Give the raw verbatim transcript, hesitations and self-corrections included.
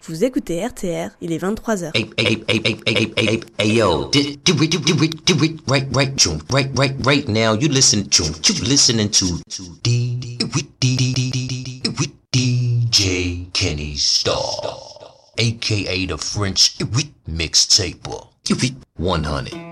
Vous écoutez R T R, il est vingt-trois heures. Hey, hey, hey, hey, hey, hey, hey, hey, yo, do it, do it, do it, do it, right, right, June, right, right, right now. You listen, June, you listening to D D J Kenny Star, aka the French mixtaper, one hundred.